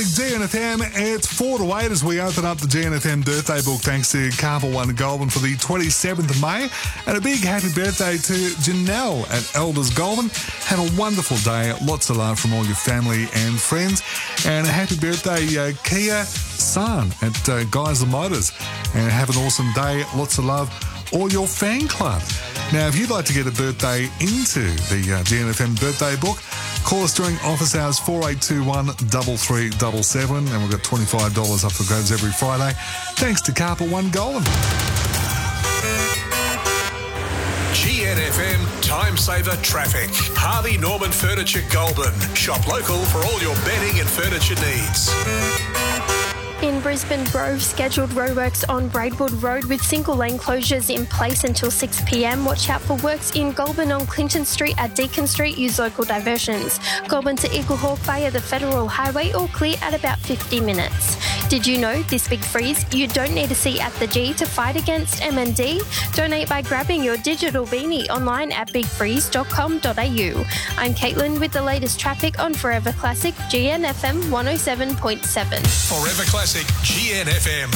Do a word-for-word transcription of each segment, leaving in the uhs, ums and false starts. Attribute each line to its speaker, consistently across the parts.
Speaker 1: G N F M, it's four to eight as we open up the G N F M birthday book thanks to Carpal One Goulburn for the twenty-seventh of May. And a big happy birthday to Janelle at Elders Goulburn. Have a wonderful day. Lots of love from all your family and friends. And a happy birthday, uh, Kia San at uh, Geisler Motors. And have an awesome day. Lots of love, all your fan club. Now, if you'd like to get a birthday into the uh, G N F M birthday book, call us during office hours four eight two one, three three seven seven, and we've got twenty-five dollars up for grabs every Friday. Thanks to Carpal One Goulburn.
Speaker 2: G N F M Time Saver Traffic. Harvey Norman Furniture Goulburn. Shop local for all your bedding and furniture needs.
Speaker 3: In Brisbane Grove, scheduled roadworks on Braidwood Road with single lane closures in place until six p m. Watch out for works in Goulburn on Clinton Street at Deacon Street. Use local diversions. Goulburn to Eaglehawk via the Federal Highway all clear at about fifty minutes. Did you know this big freeze? You don't need a seat at the G to fight against M N D. Donate by grabbing your digital beanie online at big freeze dot com dot a u. I'm Caitlin with the latest traffic on Forever Classic G N F M one oh seven point seven.
Speaker 2: Forever Classic G N F M.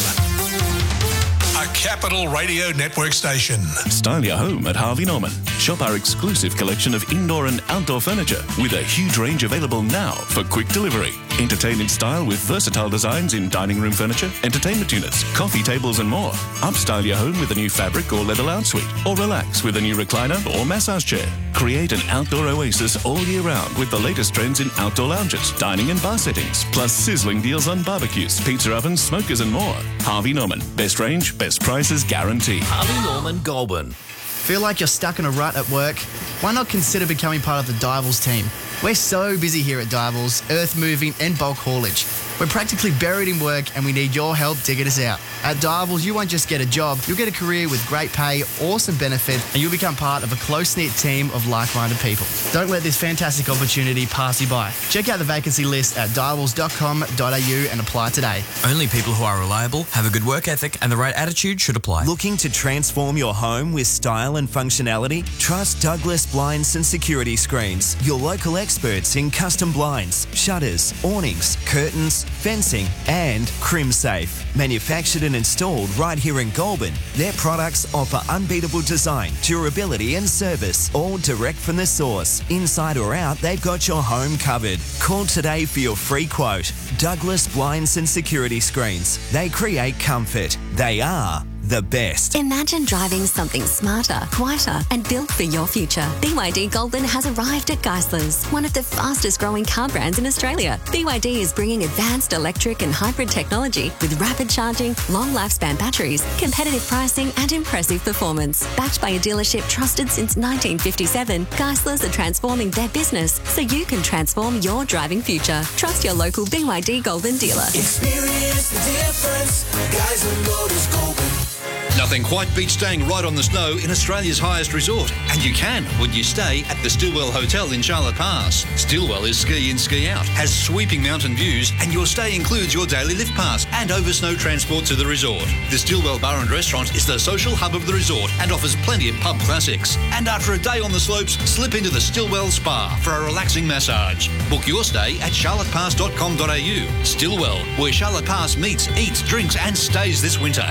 Speaker 2: A Capital Radio Network station.
Speaker 4: Style your home at Harvey Norman. Shop our exclusive collection of indoor and outdoor furniture with a huge range available now for quick delivery. Entertain in style with versatile designs in dining room furniture, entertainment units, coffee tables and more. Upstyle your home with a new fabric or leather lounge suite, or relax with a new recliner or massage chair. Create an outdoor oasis all year round with the latest trends in outdoor lounges, dining and bar settings, plus sizzling deals on barbecues, pizza ovens, smokers and more. Harvey Norman. Best range, best prices guaranteed.
Speaker 5: Harvey Norman Goulburn.
Speaker 6: Feel like you're stuck in a rut at work? Why not consider becoming part of the Divals team? We're so busy here at Divals, earth moving and bulk haulage. We're practically buried in work and we need your help digging us out. At Divals, you won't just get a job, you'll get a career with great pay, awesome benefit, and you'll become part of a close-knit team of like-minded people. Don't let this fantastic opportunity pass you by. Check out the vacancy list at divals dot com dot a u and apply today.
Speaker 5: Only people who are reliable, have a good work ethic, and the right attitude should apply.
Speaker 7: Looking to transform your home with style and functionality? Trust Douglas Blinds and Security Screens, your local experts in custom blinds, shutters, awnings, curtains, fencing, and CrimSafe. Manufactured and installed right here in Goulburn, their products offer unbeatable design, durability, and service, all direct from the source. Inside or out, they've got your home covered. Call today for your free quote. Douglas Blinds and Security Screens. They create comfort. They are the best.
Speaker 8: Imagine driving something smarter, quieter, and built for your future. B Y D Goulburn has arrived at Geisler's, one of the fastest growing car brands in Australia. B Y D is bringing advanced electric and hybrid technology with rapid charging, long lifespan batteries, competitive pricing, and impressive performance. Backed by a dealership trusted since nineteen fifty-seven, Geisler's are transforming their business so you can transform your driving future. Trust your local B Y D Goulburn dealer.
Speaker 9: Experience the difference. Geisler Motors Goulburn.
Speaker 10: Nothing quite beats staying right on the snow in Australia's highest resort. And you can when you stay at the Stillwell Hotel in Charlotte Pass. Stillwell is ski in, ski out, has sweeping mountain views, and your stay includes your daily lift pass and over snow transport to the resort. The Stillwell Bar and Restaurant is the social hub of the resort and offers plenty of pub classics. And after a day on the slopes, slip into the Stillwell Spa for a relaxing massage. Book your stay at charlotte pass dot com dot a u. Stillwell, where Charlotte Pass meets, eats, drinks and stays this winter.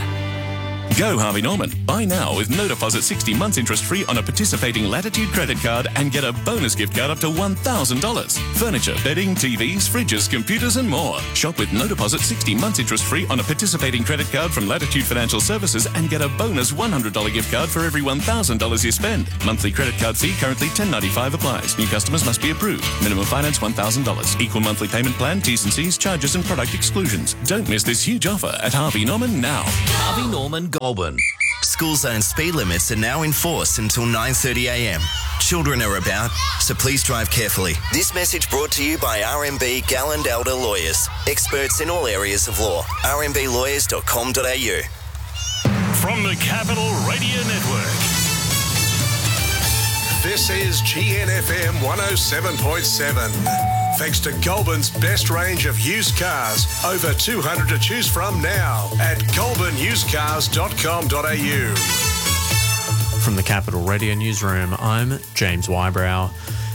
Speaker 4: Go Harvey Norman. Buy now with no deposit sixty months interest free on a participating Latitude credit card and get a bonus gift card up to one thousand dollars. Furniture, bedding, T Vs, fridges, computers and more. Shop with no deposit sixty months interest free on a participating credit card from Latitude Financial Services and get a bonus one hundred dollars gift card for every one thousand dollars you spend. Monthly credit card fee currently ten ninety-five applies. New customers must be approved. Minimum finance one thousand dollars. Equal monthly payment plan, T's and C's, charges and product exclusions. Don't miss this huge offer at Harvey Norman now.
Speaker 5: Harvey Norman Goulburn.
Speaker 7: School zone speed limits are now in force until nine thirty a m. Children are about, so please drive carefully. This message brought to you by R M B Galland Elder Lawyers. Experts in all areas of law. r m b lawyers dot com dot a u.
Speaker 2: From the Capital Radio Network, this is G N F M one oh seven point seven. Thanks to Goulburn's best range of used cars. Over two hundred to choose from now at goulburn used cars dot com dot a u.
Speaker 11: From the Capital Radio Newsroom, I'm James Wybrow.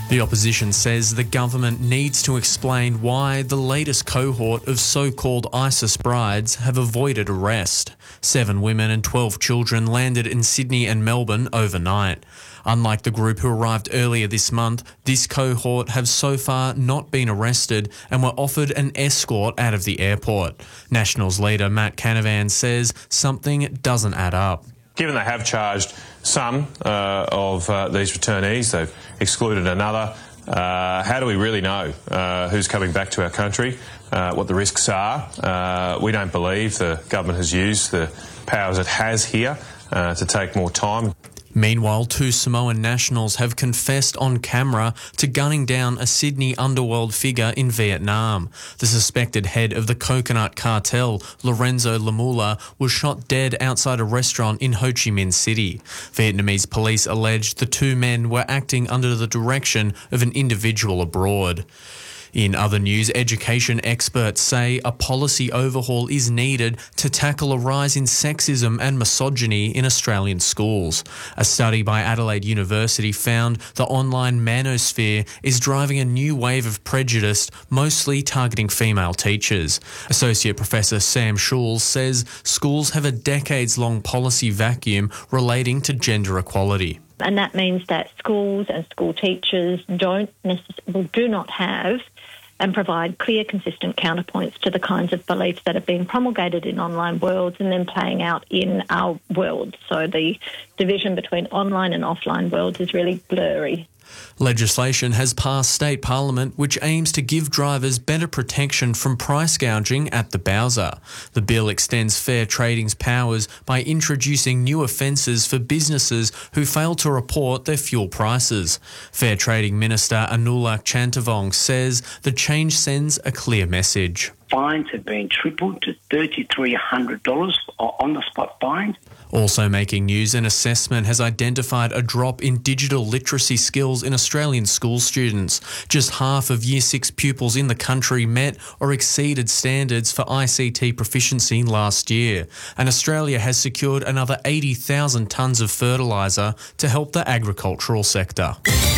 Speaker 11: The opposition says the government needs to explain why the latest cohort of so-called ISIS brides have avoided arrest. Seven women and twelve children landed in Sydney and Melbourne overnight. Unlike the group who arrived earlier this month, this cohort have so far not been arrested and were offered an escort out of the airport. Nationals leader Matt Canavan says something doesn't add up.
Speaker 12: Given they have charged some uh, of uh, these returnees, they've excluded another, uh, how do we really know uh, who's coming back to our country, uh, what the risks are? Uh, we don't believe the government has used the powers it has here uh, to take more time.
Speaker 11: Meanwhile, two Samoan nationals have confessed on camera to gunning down a Sydney underworld figure in Vietnam. The suspected head of the coconut cartel, Lorenzo Lamula, was shot dead outside a restaurant in Ho Chi Minh City. Vietnamese police alleged the two men were acting under the direction of an individual abroad. In other news, education experts say a policy overhaul is needed to tackle a rise in sexism and misogyny in Australian schools. A study by Adelaide University found the online manosphere is driving a new wave of prejudice, mostly targeting female teachers. Associate Professor Sam Schulz says schools have a decades-long policy vacuum relating to gender equality.
Speaker 13: And that means that schools and school teachers don't necessarily, do not have and provide clear, consistent counterpoints to the kinds of beliefs that are being promulgated in online worlds and then playing out in our world. So the division between online and offline worlds is really blurry.
Speaker 11: Legislation has passed state parliament which aims to give drivers better protection from price gouging at the Bowser. The bill extends fair trading's powers by introducing new offences for businesses who fail to report their fuel prices. Fair Trading Minister Anulak Chantavong says the change sends a clear message.
Speaker 14: Fines have been tripled to three thousand three hundred dollars on the spot fines.
Speaker 11: Also making news, an assessment has identified a drop in digital literacy skills in Australian school students. Just half of Year six pupils in the country met or exceeded standards for I C T proficiency last year. And Australia has secured another eighty thousand tonnes of fertiliser to help the agricultural sector.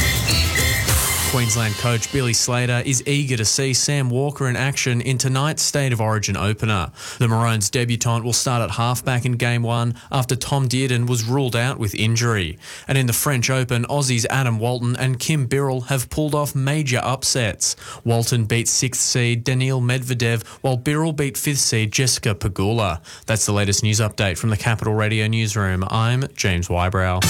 Speaker 11: Queensland coach Billy Slater is eager to see Sam Walker in action in tonight's State of Origin opener. The Maroons debutant will start at halfback in Game one after Tom Dearden was ruled out with injury. And in the French Open, Aussies Adam Walton and Kim Birrell have pulled off major upsets. Walton beat sixth seed Daniil Medvedev, while Birrell beat fifth seed Jessica Pegula. That's the latest news update from the Capital Radio Newsroom. I'm James Wybrow.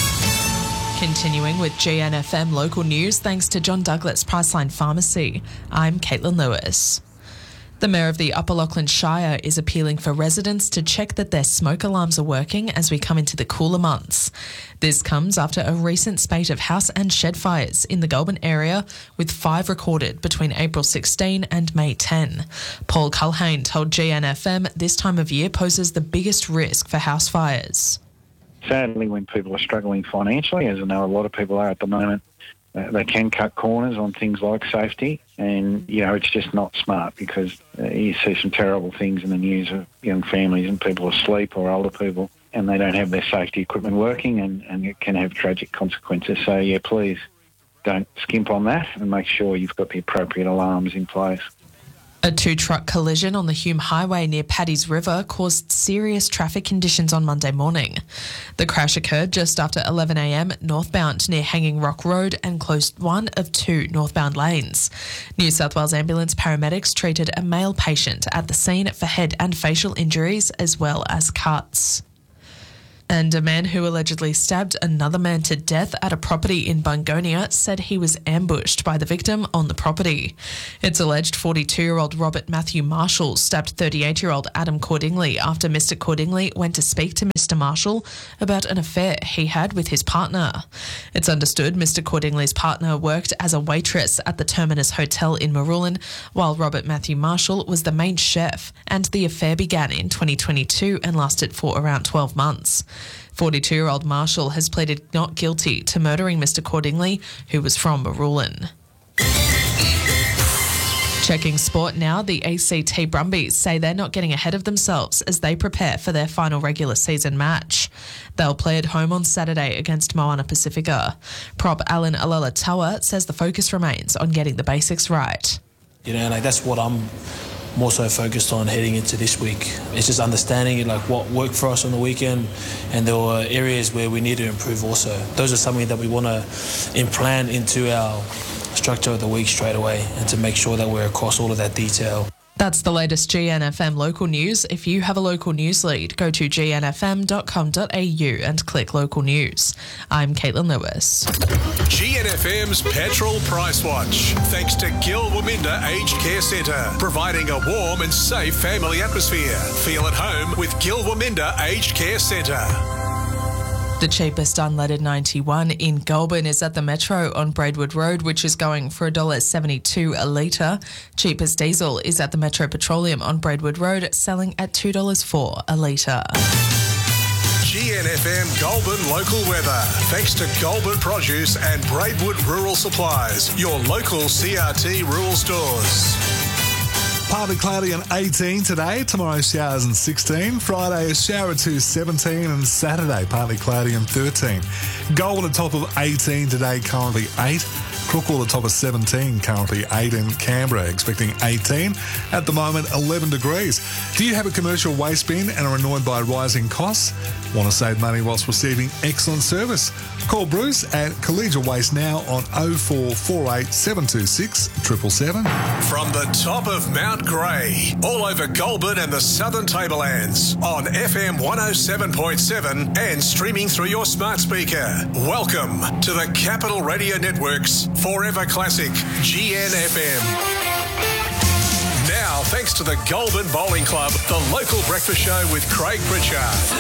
Speaker 15: Continuing with G N F M local news, thanks to John Douglas Priceline Pharmacy. I'm Caitlin Lewis. The Mayor of the Upper Lachlan Shire is appealing for residents to check that their smoke alarms are working as we come into the cooler months. This comes after a recent spate of house and shed fires in the Goulburn area, with five recorded between April sixteenth and May tenth. Paul Culhane told G N F M this time of year poses the biggest risk for house fires.
Speaker 16: Sadly, when people are struggling financially, as I know a lot of people are at the moment, uh, they can cut corners on things like safety, and, you know, it's just not smart because uh, you see some terrible things in the news of young families and people asleep or older people, and they don't have their safety equipment working, and, and it can have tragic consequences. So, yeah, please don't skimp on that and make sure you've got the appropriate alarms in place.
Speaker 15: A two-truck collision on the Hume Highway near Paddy's River caused serious traffic conditions on Monday morning. The crash occurred just after eleven a m northbound near Hanging Rock Road and closed one of two northbound lanes. New South Wales ambulance paramedics treated a male patient at the scene for head and facial injuries as well as cuts. And a man who allegedly stabbed another man to death at a property in Bungonia said he was ambushed by the victim on the property. It's alleged forty-two-year-old Robert Matthew Marshall stabbed thirty-eight-year-old Adam Cordingley after Mister Cordingley went to speak to Mister Marshall about an affair he had with his partner. It's understood Mister Cordingley's partner worked as a waitress at the Terminus Hotel in Marulan, while Robert Matthew Marshall was the main chef, and the affair began in twenty twenty-two and lasted for around twelve months. forty-two-year-old Marshall has pleaded not guilty to murdering Mister Cordingley, who was from Marulan. Checking sport now, the A C T Brumbies say they're not getting ahead of themselves as they prepare for their final regular season match. They'll play at home on Saturday against Moana Pacifica. Prop Alan Alala-Tawa says the focus remains on getting the basics right.
Speaker 17: You know, like that's what I'm more so focused on heading into this week. It's just understanding like what worked for us on the weekend, and there were areas where we need to improve also. Those are something that we want to implant into our structure of the week straight away, and to make sure that we're across all of that detail.
Speaker 15: That's the latest G N F M local news. If you have a local news lead, go to g n f m dot com dot a u and click local news. I'm Caitlin Lewis.
Speaker 2: G N F M's Petrol Price Watch. Thanks to Gil Waminda Aged Care Centre, providing a warm and safe family atmosphere. Feel at home with Gil Waminda Aged Care Centre.
Speaker 15: The cheapest unleaded ninety-one in Goulburn is at the Metro on Braidwood Road, which is going for one dollar seventy-two a litre. Cheapest diesel is at the Metro Petroleum on Braidwood Road, selling at two dollars four a litre.
Speaker 2: G N F M Goulburn local weather. Thanks to Goulburn Produce and Braidwood Rural Supplies, your local C R T rural stores.
Speaker 1: Partly cloudy and eighteen today. Tomorrow showers and sixteen. Friday a shower to seventeen, and Saturday partly cloudy and thirteen. Goulburn at top of eighteen today, currently eight. Crookwell at top of seventeen, currently eight, in Canberra expecting eighteen. At the moment, eleven degrees. Do you have a commercial waste bin and are annoyed by rising costs? Want to save money whilst receiving excellent service? Call Bruce at Collegiate Waste now on oh four four eight, seven two six, seven seven seven.
Speaker 2: From the top of Mount Grey, all over Goulburn and the Southern Tablelands, on F M one oh seven point seven and streaming through your smart speaker. Welcome to the Capital Radio Network's Forever Classic G N F M. Now, thanks to the Goulburn Bowling Club, the local breakfast show with Craig Pritchard.